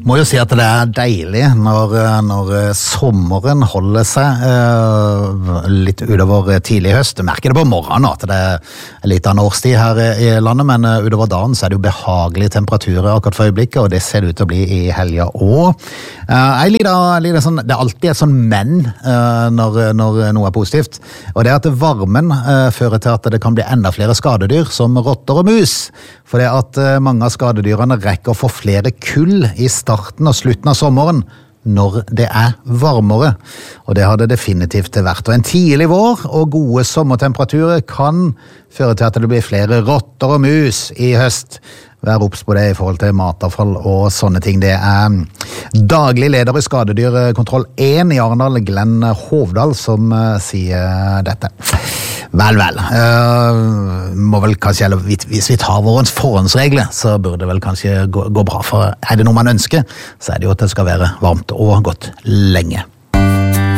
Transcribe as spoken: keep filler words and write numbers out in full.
Må jo si at det er deilig når, når sommeren holder seg eh, litt utover tidlig høst. Jeg merker det på morgenen at det er litt av en årstid her i landet, men utover dagen så er det jo behagelige temperaturer akkurat for øyeblikket, og det ser det ut til å bli i helga også. Eh, jeg lider, lider sånn, det er alltid et sånn men eh, når, når noe er positivt, og det er at varmen eh, fører til at det kan bli enda flere skadedyr som rotter og mus, for det at eh, mange av skadedyrene rekker å få flere kull i starten og slutten av sommeren når det er varmere, og det har det definitivt til vært. Og en tidlig vår og gode sommertemperaturer kan føre til at det blir flere rotter og mus i høst. Vær obs på det i forhold til matavfall og sånne ting. Det er daglig leder i Skadedyrkontroll én i Arendal, Glenn Hovdal, som uh, sier dette. Vel, vel. Uh, må vel kanskje, eller hvis vi tar vårens forhåndsregler, så burde det vel kanskje gå, gå bra. For er det noe man ønsker, så er det jo at det skal være varmt og godt lenge.